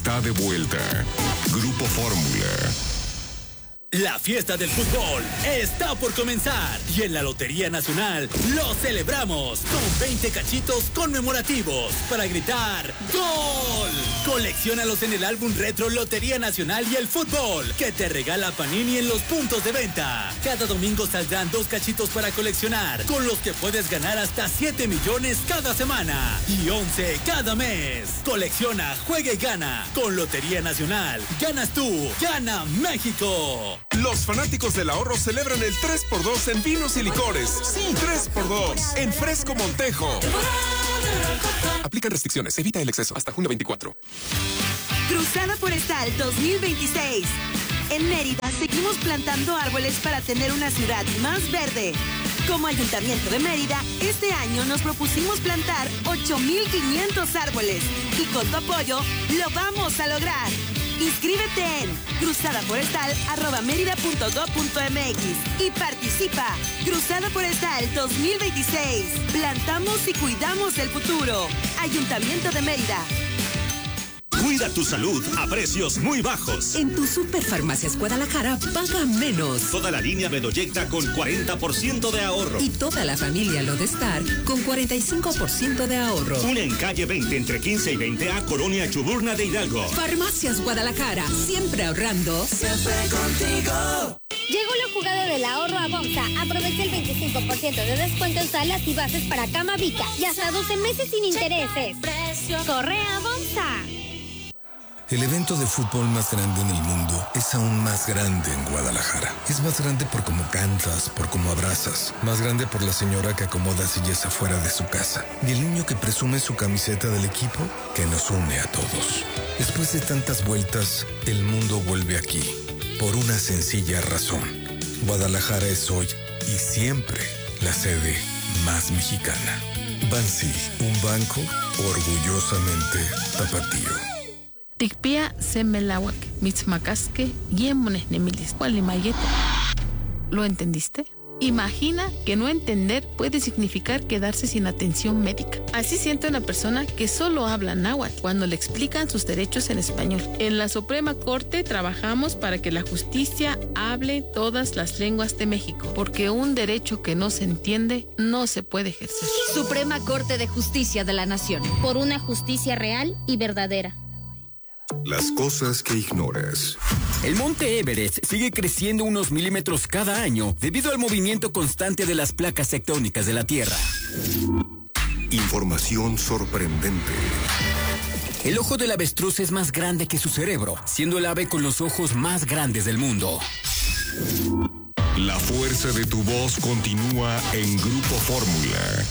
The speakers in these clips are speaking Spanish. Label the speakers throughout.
Speaker 1: está de vuelta. Grupo Fórmula.
Speaker 2: La fiesta del fútbol está por comenzar y en la Lotería Nacional lo celebramos con 20 cachitos conmemorativos para gritar ¡Gol! Colecciónalos en el álbum retro Lotería Nacional y el Fútbol que te regala Panini en los puntos de venta. Cada domingo saldrán 2 cachitos para coleccionar, con los que puedes ganar hasta 7 millones cada semana y 11 cada mes. Colecciona, juega y gana. Con Lotería Nacional, ganas tú, gana México.
Speaker 3: Los fanáticos del ahorro celebran el 3x2 en vinos y licores. Sí, 3x2 en Fresco Montejo. Aplican restricciones, evita el exceso. Hasta junio 24.
Speaker 4: Cruzada Forestal 2026. En Mérida seguimos plantando árboles para tener una ciudad más verde. Como Ayuntamiento de Mérida, este año nos propusimos plantar 8,500 árboles y con tu apoyo lo vamos a lograr. Inscríbete en cruzadaforestal@merida.gov.mx y participa. Cruzada Forestal 2026. Plantamos y cuidamos el futuro. Ayuntamiento de Mérida.
Speaker 5: Cuida tu salud a precios muy bajos.
Speaker 6: En tu Superfarmacias Guadalajara paga menos.
Speaker 5: Toda la línea Bedoyecta con 40% de ahorro.
Speaker 6: Y toda la familia Lodestar con 45% de ahorro.
Speaker 5: Una en calle 20 entre 15 y 20A, Colonia Chuburna de Hidalgo.
Speaker 6: Farmacias Guadalajara, siempre ahorrando.
Speaker 7: Siempre contigo.
Speaker 8: Llegó la jugada del ahorro a Bomsa. Aprovecha el 25% de descuento en salas y bases para cama Vica y hasta 12 meses sin intereses. Corre a Bomsa.
Speaker 9: El evento de fútbol más grande en el mundo es aún más grande en Guadalajara. Es más grande por cómo cantas, por cómo abrazas. Más grande por la señora que acomoda sillas afuera de su casa. Y el niño que presume su camiseta del equipo que nos une a todos. Después de tantas vueltas, el mundo vuelve aquí. Por una sencilla razón. Guadalajara es hoy y siempre la sede más mexicana. Bansi, un banco orgullosamente tapatío.
Speaker 10: Tikpia semelawak, mitzmacasque, yemones nemilis, cualimayete. ¿Lo entendiste? Imagina que no entender puede significar quedarse sin atención médica. Así siente una persona que solo habla náhuatl cuando le explican sus derechos en español. En la Suprema Corte trabajamos para que la justicia hable todas las lenguas de México, porque un derecho que no se entiende no se puede ejercer.
Speaker 11: Suprema Corte de Justicia de la Nación.
Speaker 8: Por una justicia real y verdadera.
Speaker 1: Las cosas que ignoras.
Speaker 12: El monte Everest sigue creciendo unos milímetros cada año debido al movimiento constante de las placas tectónicas de la Tierra.
Speaker 1: Información sorprendente.
Speaker 12: El ojo del avestruz es más grande que su cerebro, siendo el ave con los ojos más grandes del mundo.
Speaker 1: La fuerza de tu voz continúa en Grupo Fórmula.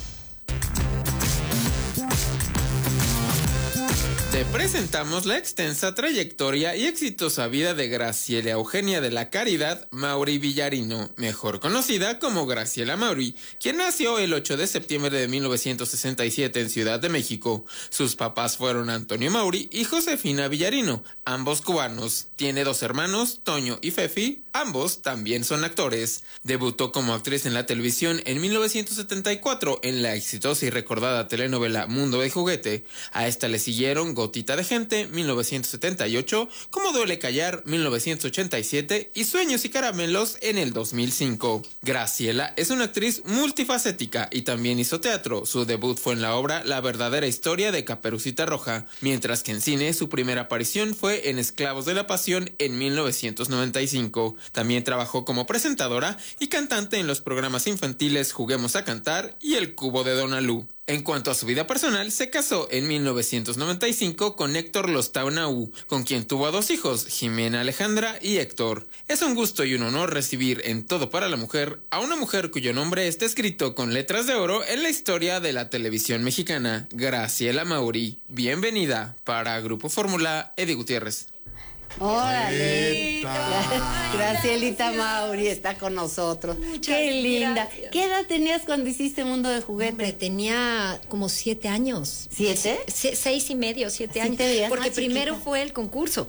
Speaker 13: Te presentamos la extensa trayectoria y exitosa vida de Graciela Eugenia de la Caridad Mauri Villarino, mejor conocida como Graciela Mauri, quien nació el 8 de septiembre de 1967 en Ciudad de México. Sus papás fueron Antonio Mauri y Josefina Villarino, ambos cubanos. Tiene 2 hermanos, Toño y Fefi, ambos también son actores. Debutó como actriz en la televisión en 1974 en la exitosa y recordada telenovela Mundo de Juguete. A esta le siguieron Gotita de Gente, 1978, Cómo duele callar, 1987 y Sueños y caramelos en el 2005. Graciela es una actriz multifacética y también hizo teatro. Su debut fue en la obra La verdadera historia de Caperucita Roja, mientras que en cine su primera aparición fue en Esclavos de la Pasión en 1995. También trabajó como presentadora y cantante en los programas infantiles Juguemos a Cantar y El Cubo de Donalú. En cuanto a su vida personal, se casó en 1995 con Héctor Lostau, con quien tuvo a 2 hijos, Jimena Alejandra y Héctor. Es un gusto y un honor recibir en Todo para la Mujer a una mujer cuyo nombre está escrito con letras de oro en la historia de la televisión mexicana, Graciela Mauri. Bienvenida. Para Grupo Fórmula, Eddie Gutiérrez.
Speaker 14: ¡Órale! Gracielita Mauri está con nosotros. ¡Qué linda! Gracias. ¿Qué edad tenías cuando hiciste Mundo de Juguete?
Speaker 11: Hombre, tenía como 7 años.
Speaker 14: ¿7?
Speaker 11: 6 y medio, 7 años. Porque primero fue el concurso.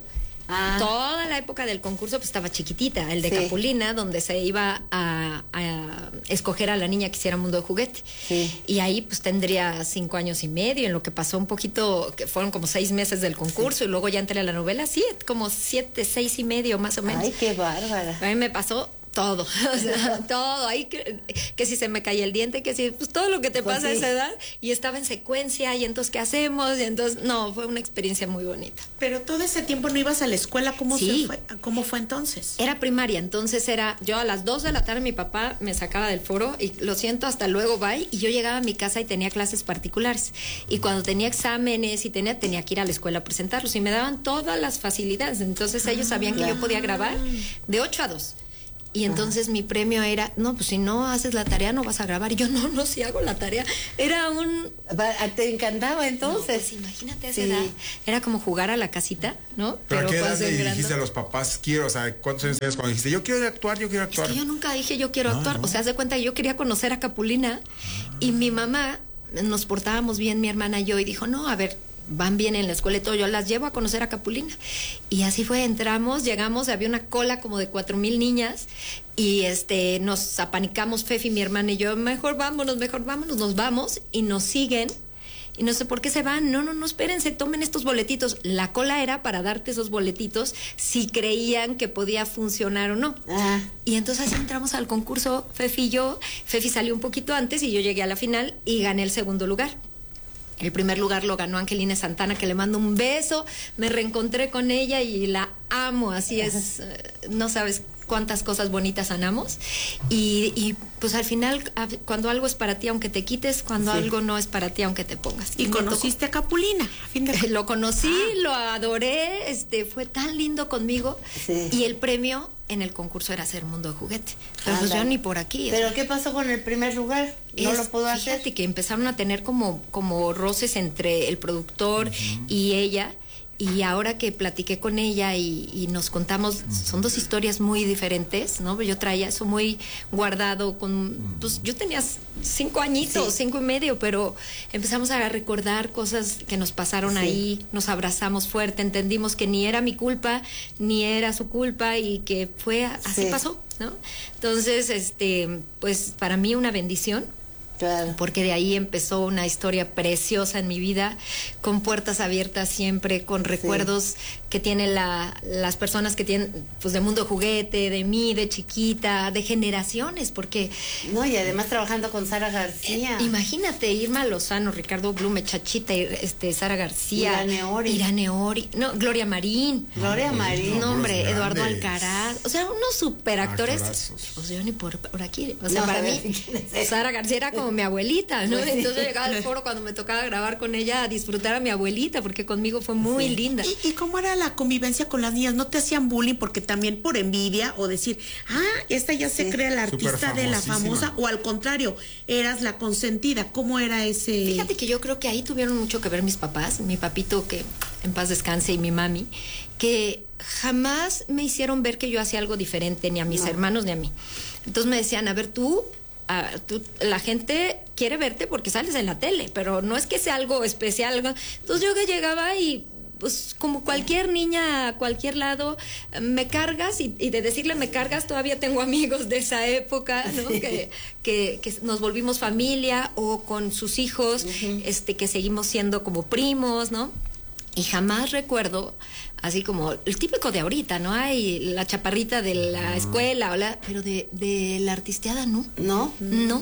Speaker 11: Toda la época del concurso pues estaba chiquitita, el de Capulina, donde se iba a escoger a la niña que hiciera Mundo de Juguete. Y ahí pues tendría 5 años y medio, en lo que pasó un poquito, que fueron como 6 meses del concurso, y luego ya entré a la novela, como 7, 6 y medio más o menos.
Speaker 14: Ay, qué bárbara.
Speaker 11: A mí me pasó todo, o sea, todo, ahí que si se me caía el diente, que si, pues todo lo que te pasa a esa edad, y estaba en secuencia, y entonces, ¿qué hacemos? Y entonces, no, fue una experiencia muy bonita.
Speaker 15: Pero todo ese tiempo no ibas a la escuela, ¿cómo fue entonces?
Speaker 11: Era primaria, entonces yo a las 2 de la tarde mi papá me sacaba del foro, y lo siento, hasta luego, bye, y yo llegaba a mi casa y tenía clases particulares, y cuando tenía exámenes y tenía que ir a la escuela a presentarlos, y me daban todas las facilidades, entonces ellos sabían que yo podía grabar de 8 a 2. Y entonces mi premio era, no, pues si no haces la tarea no vas a grabar. Y yo, no, si hago la tarea. Era
Speaker 14: ¿Te encantaba entonces?
Speaker 11: No, pues imagínate a esa edad. Era como jugar a la casita, ¿no?
Speaker 16: ¿Pero a qué edad le dijiste a los papás, cuántos años tenías cuando dijiste, yo quiero actuar?
Speaker 11: Es que yo nunca dije, yo quiero actuar. O sea, haz de cuenta que yo quería conocer a Capulina. Y mi mamá, nos portábamos bien, mi hermana y yo, y dijo, no, a ver, van bien en la escuela y todo, yo las llevo a conocer a Capulina. Y así fue, llegamos, había una cola como de 4,000 niñas, y nos apanicamos, Fefi, mi hermana y yo, mejor vámonos, nos vamos, y nos siguen, y no sé por qué se van, no, espérense, tomen estos boletitos. La cola era para darte esos boletitos si creían que podía funcionar o no. Y entonces así entramos al concurso, Fefi y yo. Fefi salió un poquito antes y yo llegué a la final y gané el segundo lugar. El primer lugar lo ganó Angelina Santana, que le mando un beso. Me reencontré con ella y la amo, así es. No sabes cuántas cosas bonitas sanamos. Y pues al final, cuando algo es para ti, aunque te quites, cuando algo no es para ti, aunque te pongas.
Speaker 15: ¿Y conociste a Capulina?
Speaker 11: Lo conocí, lo adoré, fue tan lindo conmigo. Y el premio en el concurso era hacer Mundo de Juguete. Pero pues yo ni por aquí.
Speaker 14: ¿Pero qué pasó con el primer lugar? ¿No lo pudo hacer?
Speaker 11: Fíjate que empezaron a tener como roces entre el productor y ella. Y ahora que platiqué con ella y nos contamos, son 2 historias muy diferentes, ¿no? Yo traía eso muy guardado pues yo tenía 5 añitos, 5 y medio, pero empezamos a recordar cosas que nos pasaron ahí, nos abrazamos fuerte, entendimos que ni era mi culpa, ni era su culpa, y que fue, así pasó, ¿no? Entonces, pues para mí una bendición. Claro. Porque de ahí empezó una historia preciosa en mi vida, con puertas abiertas siempre, con recuerdos que tienen las personas que tienen, pues, de Mundo Juguete, de mí, de chiquita, de generaciones, porque...
Speaker 14: No, y además trabajando con Sara García.
Speaker 11: Imagínate, Irma Lozano, Ricardo Blume, Chachita, Sara García. Irane Ori. No, Gloria Marín. No, hombre, Eduardo Alcaraz. O sea, unos superactores. O sea, yo ni por aquí. O sea, para mí, Sara García era como mi abuelita, ¿no? Entonces yo llegaba al foro cuando me tocaba grabar con ella a disfrutar a mi abuelita, porque conmigo fue muy linda.
Speaker 15: ¿Y cómo era la convivencia con las niñas? ¿No te hacían bullying porque también por envidia o decir, esta ya se cree la artista de la famosa, o al contrario, eras la consentida? ¿Cómo era ese?
Speaker 11: Fíjate que yo creo que ahí tuvieron mucho que ver mis papás, mi papito, que en paz descanse, y mi mami, que jamás me hicieron ver que yo hacía algo diferente, ni a mis hermanos ni a mí. Entonces me decían, a ver, tú, la gente quiere verte porque sales en la tele, pero no es que sea algo especial. Entonces yo que llegaba y, pues, como cualquier niña a cualquier lado, me cargas, y de decirle me cargas, todavía tengo amigos de esa época, ¿no? que nos volvimos familia, o con sus hijos, que seguimos siendo como primos, ¿no? Y jamás recuerdo, así como el típico de ahorita, ¿no? Hay la chaparrita de la escuela, pero de la artisteada, ¿no. No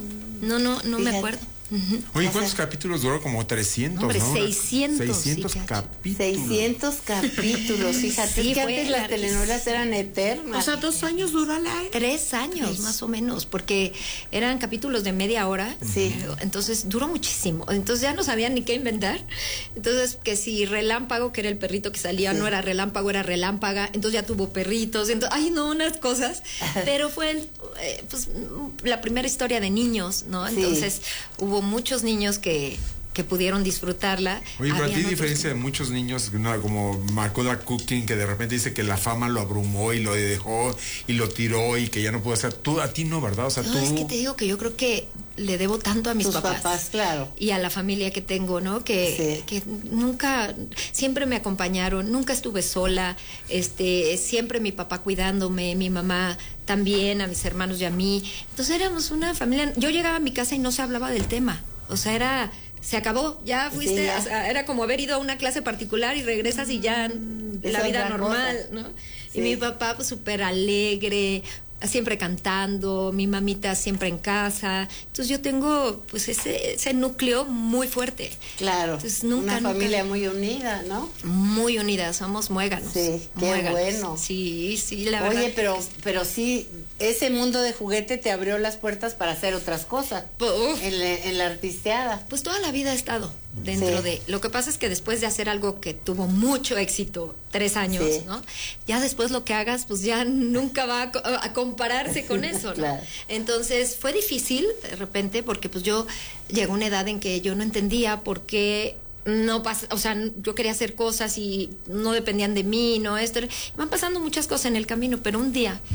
Speaker 11: me acuerdo.
Speaker 16: Oye, ¿cuántos capítulos duró? Como 300,
Speaker 11: hombre,
Speaker 16: ¿no?
Speaker 11: 600
Speaker 16: capítulos.
Speaker 14: 600 capítulos, fíjate, que antes las telenovelas eran eternas.
Speaker 15: O sea, 2 años duró al aire.
Speaker 11: 3 años, más o menos, porque eran capítulos de media hora. Entonces duró muchísimo. Entonces ya no sabían ni qué inventar. Entonces, que si Relámpago, que era el perrito que salía, no era Relámpago, era Relámpaga. Entonces ya tuvo perritos. Entonces, unas cosas. Pero fue pues la primera historia de niños, ¿no? Entonces hubo muchos niños que pudieron disfrutarla.
Speaker 16: Oye, pero a ti, diferencia de muchos niños, como Macaulay Culkin, que de repente dice que la fama lo abrumó y lo dejó y lo tiró y que ya no pudo hacer. A ti no, ¿verdad? O sea,
Speaker 11: no, es que te digo que yo creo que le debo tanto a mis papás.
Speaker 14: Claro.
Speaker 11: Y a la familia que tengo, ¿no? Que nunca, siempre me acompañaron, nunca estuve sola, siempre mi papá cuidándome, mi mamá también, a mis hermanos y a mí. Entonces éramos una familia. Yo llegaba a mi casa y no se hablaba del tema. O sea, se acabó, ya fuiste,
Speaker 14: ya.
Speaker 11: O sea, era como haber ido a una clase particular y regresas y ya la vida normal, ¿no? Y mi papá, pues, súper alegre, siempre cantando, mi mamita siempre en casa. Entonces yo tengo, pues, ese núcleo muy fuerte.
Speaker 14: Claro.
Speaker 11: Entonces,
Speaker 14: una familia muy unida, ¿no?
Speaker 11: Muy unida, somos muéganos.
Speaker 14: Sí, qué
Speaker 11: muéganos.
Speaker 14: bueno.
Speaker 11: Sí, la verdad.
Speaker 14: Oye, pero sí, ese mundo de juguete te abrió las puertas para hacer otras cosas. En la artisteada.
Speaker 11: Pues toda la vida he estado dentro de... Lo que pasa es que después de hacer algo que tuvo mucho éxito, 3 años, ¿no? Ya después lo que hagas, pues ya nunca va a compararse con eso, ¿no?
Speaker 14: Claro.
Speaker 11: Entonces fue difícil de repente porque pues yo llegó una edad en que yo no entendía por qué no pasa, o sea, yo quería hacer cosas y no dependían de mí, no esto. Van pasando muchas cosas en el camino, pero un día